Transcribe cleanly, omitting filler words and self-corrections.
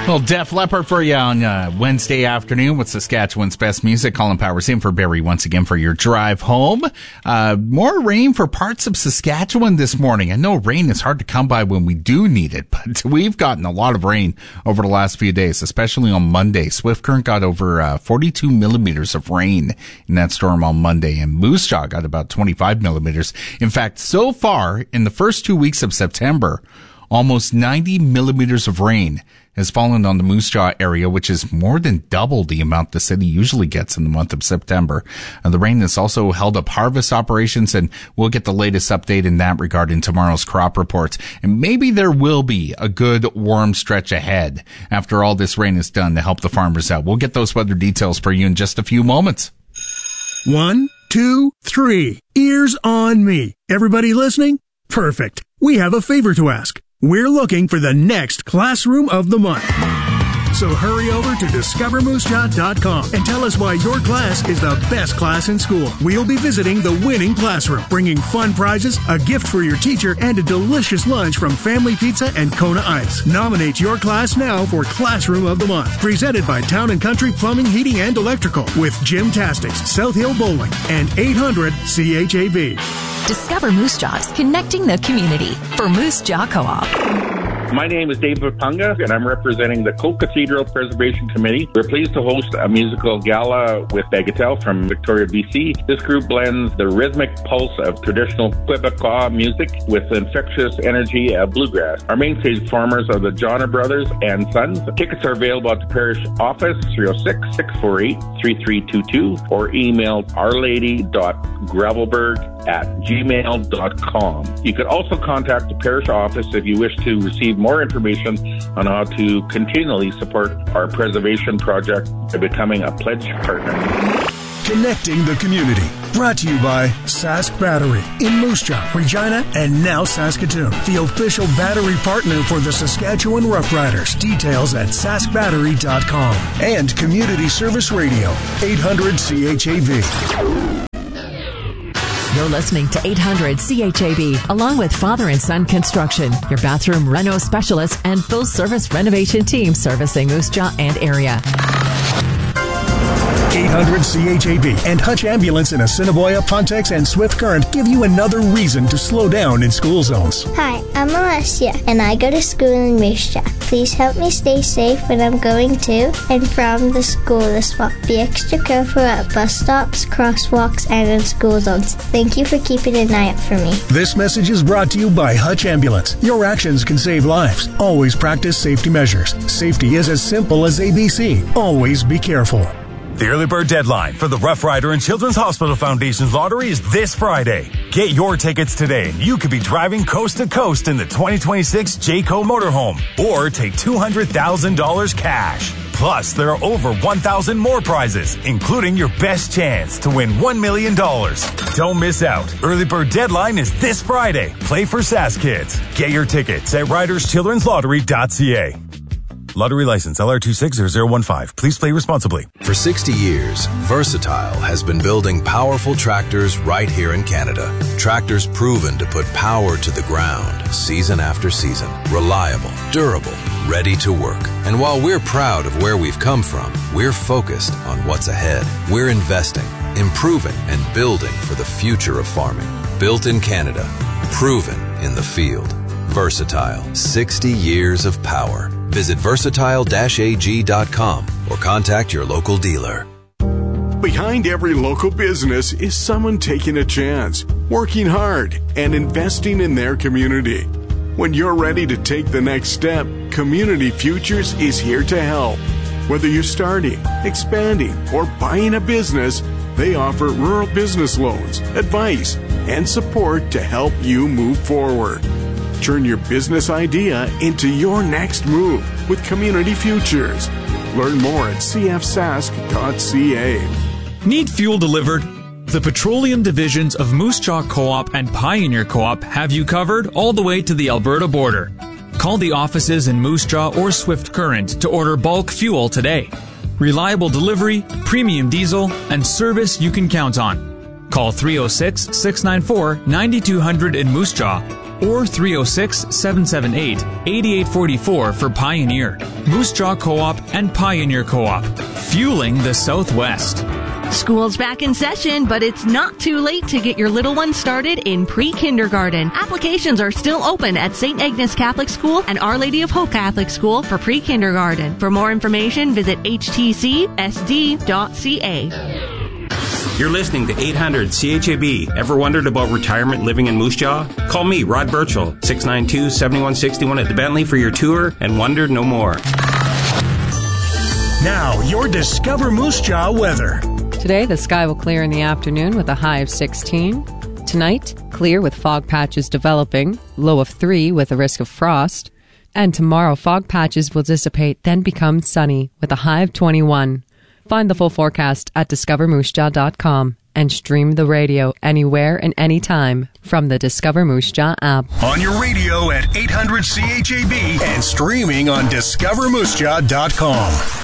Well, Def Leppard for you on Wednesday afternoon with Saskatchewan's best music. Colin Powers in for Barry once again for your drive home. More rain for parts of Saskatchewan this morning. I know rain is hard to come by when we do need it, but we've gotten a lot of rain over the last few days, especially on Monday. Swift Current got over 42 millimeters of rain in that storm on Monday, and Moose Jaw got about 25 millimeters. In fact, so far in the first 2 weeks of September, almost 90 millimeters of rain has fallen on the Moose Jaw area, which is more than double the amount the city usually gets in the month of September. And the rain has also held up harvest operations, and we'll get the latest update in that regard in tomorrow's crop reports. And maybe there will be a good warm stretch ahead after all this rain is done to help the farmers out. We'll get those weather details for you in just a few moments. 1, 2, 3. Ears on me. Everybody listening? Perfect. We have a favor to ask. We're looking for the next Classroom of the Month. So hurry over to discovermoosejaw.com and tell us why your class is the best class in school. We'll be visiting the winning classroom, bringing fun prizes, a gift for your teacher, and a delicious lunch from Family Pizza and Kona Ice. Nominate your class now for Classroom of the Month. Presented by Town & Country Plumbing, Heating, and Electrical with Jim Tastics, South Hill Bowling, and 800 CHAB. Discover Moose Jaws, connecting the community for Moose Jaw Co-op. My name is David Punga, and I'm representing the Co-Cathedral Preservation Committee. We're pleased to host a musical gala with Bagatelle from Victoria, BC. This group blends the rhythmic pulse of traditional Quebecois music with infectious energy of bluegrass. Our main stage performers are the Johnner Brothers and Sons. Tickets are available at the parish office, 306-648-3322, or email ourlady.gravelberg@gmail.com. You could also contact the parish office if you wish to receive more information on how to continually support our preservation project by becoming a pledge partner. Connecting the community. Brought to you by Sask Battery in Moose Jaw, Regina, and now Saskatoon. The official battery partner for the Saskatchewan Roughriders. Details at saskbattery.com. And Community Service Radio, 800 CHAV. You're listening to 800 CHAB, along with Father and Son Construction, your bathroom reno specialist and full-service renovation team servicing Moose Jaw and area. 800 CHAB and Hutch Ambulance in Assiniboia, Pontex, and Swift Current give you another reason to slow down in school zones. Hi, I'm Alessia, and I go to school in Moose Jaw. Please help me stay safe when I'm going to and from the school this fall. Be extra careful at bus stops, crosswalks, and in school zones. Thank you for keeping an eye out for me. This message is brought to you by Hutch Ambulance. Your actions can save lives. Always practice safety measures. Safety is as simple as ABC. Always be careful. The early bird deadline for the Rough Rider and Children's Hospital Foundation's lottery is this Friday. Get your tickets today and you could be driving coast to coast in the 2026 Jayco motorhome or take $200,000 cash. Plus, there are over 1,000 more prizes, including your best chance to win $1 million. Don't miss out. Early bird deadline is this Friday. Play for SAS Kids. Get your tickets at riderschildrenslottery.ca. Lottery license LR260015. Please play responsibly. For 60 years, Versatile has been building powerful tractors right here in Canada. Tractors proven to put power to the ground season after season. Reliable, durable, ready to work. And while we're proud of where we've come from, we're focused on what's ahead. We're investing, improving, and building for the future of farming. Built in Canada, proven in the field. Versatile, 60 years of power. Visit versatile-ag.com or contact your local dealer. Behind every local business is someone taking a chance, working hard, and investing in their community. When you're ready to take the next step, Community Futures is here to help. Whether you're starting, expanding, or buying a business, they offer rural business loans, advice, and support to help you move forward. Turn your business idea into your next move with Community Futures. Learn more at cfsask.ca. Need fuel delivered? The petroleum divisions of Moose Jaw Co-op and Pioneer Co-op have you covered all the way to the Alberta border. Call the offices in Moose Jaw or Swift Current to order bulk fuel today. Reliable delivery, premium diesel, and service you can count on. Call 306-694-9200 in Moose Jaw or 306-778-8844 for Pioneer. Moose Jaw Co-op and Pioneer Co-op, fueling the Southwest. School's back in session, but it's not too late to get your little one started in pre-kindergarten. Applications are still open at St. Agnes Catholic School and Our Lady of Hope Catholic School for pre-kindergarten. For more information, visit htcsd.ca. You're listening to 800 CHAB. Ever wondered about retirement living in Moose Jaw? Call me, Rod Birchall, 692-7161 at the Bentley for your tour and wonder no more. Now, your Discover Moose Jaw weather. Today, the sky will clear in the afternoon with a high of 16. Tonight, clear with fog patches developing, low of 3 with a risk of frost. And tomorrow, fog patches will dissipate, then become sunny with a high of 21. Find the full forecast at discovermoosejaw.com and stream the radio anywhere and anytime from the Discover Moose Jaw app. On your radio at 800 CHAB and streaming on discovermoosejaw.com.